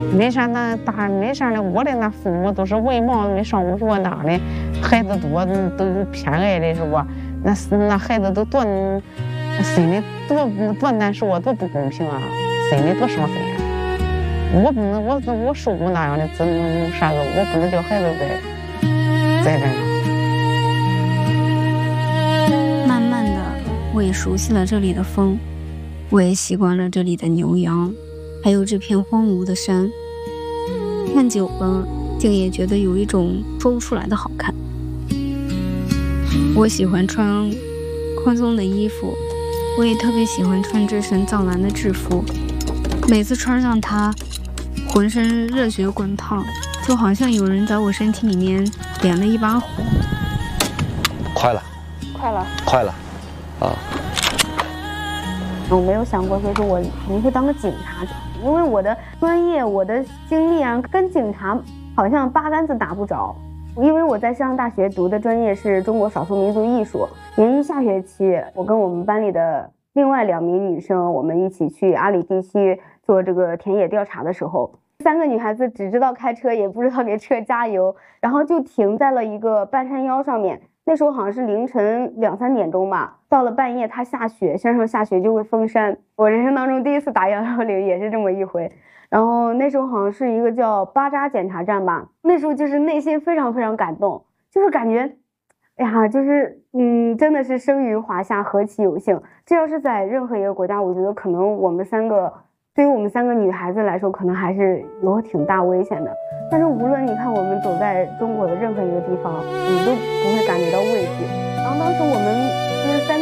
没啥那大没啥的，我的那父母都是文盲，没上过学那的，孩子多都有偏爱的是不？那孩子都多心里多难受啊，多不公平啊，心里多伤心啊！我不能我受过那样的怎能啥个？我不能叫孩子再这样。 慢慢的，我也熟悉了这里的风，我也习惯了这里的牛羊，还有这片荒芜的山。看久了，竟也觉得有一种说不出来的好看。我喜欢穿宽松的衣服，我也特别喜欢穿这身藏蓝的制服。每次穿上它，浑身热血滚烫，就好像有人在我身体里面点了一把火。 快了啊！ 我没有想过说是我肯定会当个警察，因为我的专业、我的经历啊，跟警察好像八竿子打不着。因为我在上大学读的专业是中国少数民族艺术，研一下学期，我跟我们班里的另外2名女生，我们一起去阿里地区做这个田野调查的时候，3个女孩子只知道开车，也不知道给车加油，然后就停在了一个半山腰上面。那时候好像是凌晨2、3点钟吧，到了半夜它下雪，山上下雪就会封山。我人生当中第一次打110也是这么一回。然后那时候好像是一个叫巴扎检查站吧，那时候就是内心非常非常感动，就是感觉，哎呀，就是真的是生于华夏何其有幸。这要是在任何一个国家，我觉得可能对于我们3个女孩子来说，可能还是有挺大危险的。但是无论你看我们走在中国的任何一个地方，你都不会感觉到畏惧。然后当时我们就是3